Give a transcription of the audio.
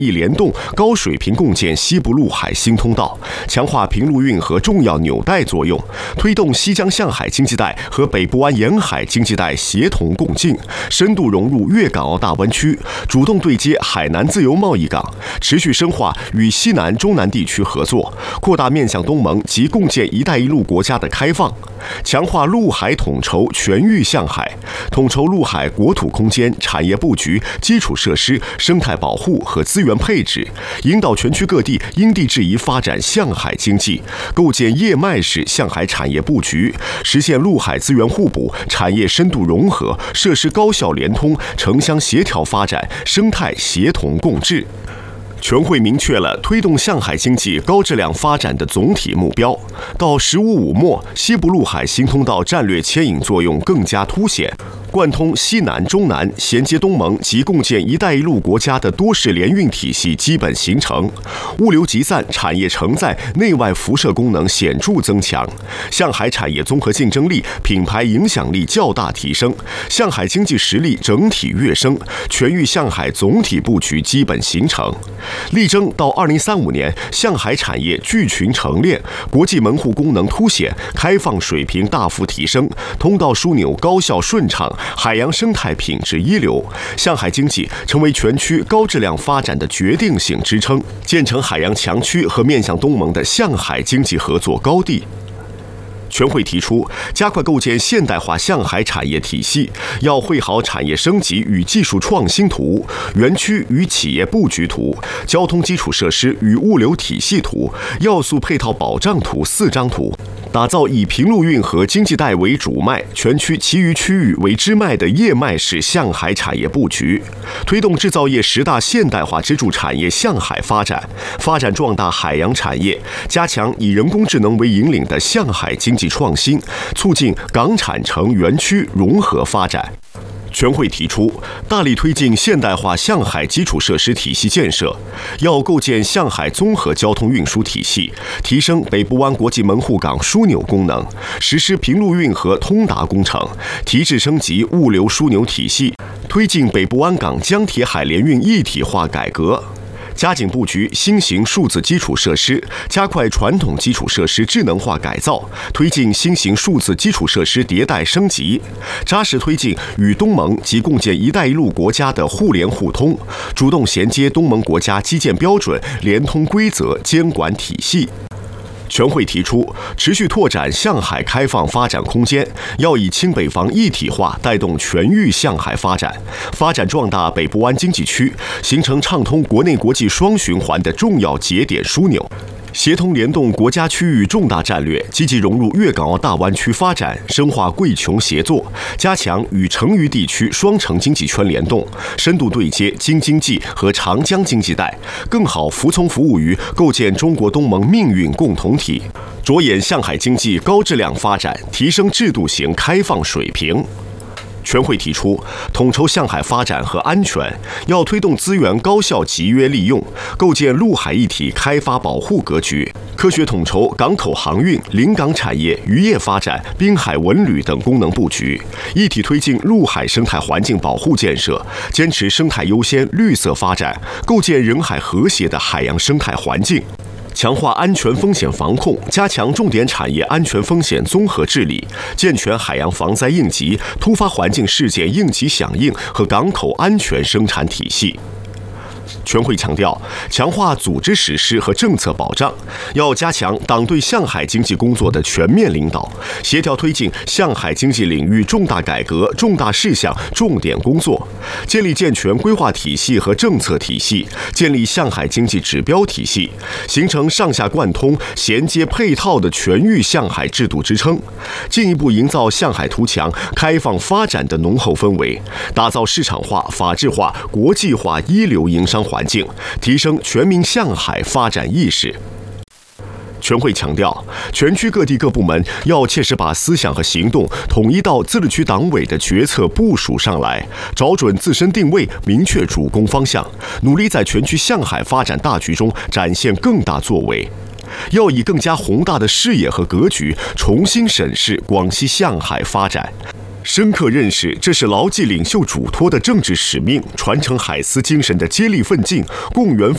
一联动高水平共建西部陆海新通道，强化平陆运河重要纽带作用，推动西江向海经济带和北部湾沿海经济带协同共进，深度融入粤港澳大湾区，主动对接海南自由贸易港，持续深化与西南、中南地区合作，扩大面向东盟及共建“一带一路”国家的开放，强化陆海统筹全域向海，统筹陆海国土空间、产业布局、基础设施、生态保护和资源配置，引导全区各地因地制宜发展向海经济，构建叶脉式向海产业布局，实现陆海资源互补、产业深度融合、设施高效联通、城乡协调发展、生态协同共治。全会明确了推动向海经济高质量发展的总体目标。到“十五五”末，西部陆海新通道战略牵引作用更加凸显，贯通西南、中南，衔接东盟及共建“一带一路”国家的多式联运体系基本形成，物流集散、产业承载、内外辐射功能显著增强，向海产业综合竞争力、品牌影响力较大提升，向海经济实力整体跃升，全域向海总体布局基本形成。力争到2035年，向海产业聚群成链，国际门户功能凸显，开放水平大幅提升，通道枢纽高效顺畅，海洋生态品质一流，向海经济成为全区高质量发展的决定性支撑，建成海洋强区和面向东盟的向海经济合作高地。全会提出，加快构建现代化向海产业体系，要绘好产业升级与技术创新图、园区与企业布局图、交通基础设施与物流体系图、要素配套保障图4张图，打造以平陆运河经济带为主脉、全区其余区域为支脉的叶脉式向海产业布局，推动制造业10大现代化支柱产业向海发展，发展壮大海洋产业，加强以人工智能为引领的向海经济创新，促进港产城园区融合发展。全会提出，大力推进现代化向海基础设施体系建设，要构建向海综合交通运输体系，提升北部湾国际门户港枢纽功能，实施平陆运河通达工程，提质升级物流枢纽体系，推进北部湾港江铁海联运一体化改革。加紧布局新型数字基础设施，加快传统基础设施智能化改造，推进新型数字基础设施迭代升级，扎实推进与东盟及共建“一带一路”国家的互联互通，主动衔接东盟国家基建标准、联通规则、监管体系。全会提出，持续拓展向海开放发展空间，要以清北防一体化带动全域向海发展，发展壮大北部湾经济区，形成畅通国内国际双循环的重要节点枢纽。协同联动国家区域重大战略，积极融入粤港澳大湾区发展，深化贵琼协作，加强与成渝地区双城经济圈联动，深度对接京津冀和长江经济带，更好服从服务于构建中国东盟命运共同体，着眼向海经济高质量发展，提升制度型开放水平。全会提出，统筹向海发展和安全，要推动资源高效集约利用，构建陆海一体开发保护格局，科学统筹港口航运、临港产业、渔业发展、滨海文旅等功能布局，一体推进陆海生态环境保护建设，坚持生态优先、绿色发展，构建人海和谐的海洋生态环境。强化安全风险防控，加强重点产业安全风险综合治理，健全海洋防灾应急、突发环境事件应急响应和港口安全生产体系。全会强调，强化组织实施和政策保障，要加强党对向海经济工作的全面领导，协调推进向海经济领域重大改革、重大事项、重点工作，建立健全规划体系和政策体系，建立向海经济指标体系，形成上下贯通、衔接配套的全域向海制度支撑，进一步营造向海图强、开放发展的浓厚氛围，打造市场化、法治化、国际化一流营商环境，提升全民向海发展意识。全会强调，全区各地各部门要切实把思想和行动统一到自治区党委的决策部署上来，找准自身定位，明确主攻方向，努力在全区向海发展大局中展现更大作为。要以更加宏大的视野和格局，重新审视广西向海发展。深刻认识这是牢记领袖嘱托的政治使命，传承海思精神的接力奋进，共圆